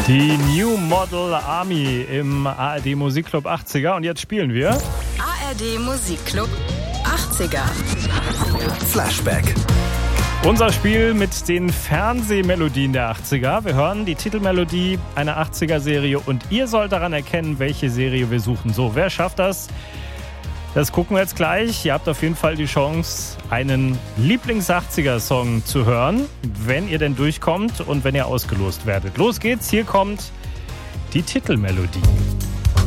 Die New Model Army im ARD Musikclub 80er. Und jetzt spielen wir ARD Musikclub 80er. Flashback. Unser Spiel mit den Fernsehmelodien der 80er. Wir hören die Titelmelodie einer 80er-Serie und ihr sollt daran erkennen, welche Serie wir suchen. So, wer schafft das? Das gucken wir jetzt gleich. Ihr habt auf jeden Fall die Chance, einen Lieblings-80er-Song zu hören, wenn ihr denn durchkommt und wenn ihr ausgelost werdet. Los geht's, hier kommt die Titelmelodie.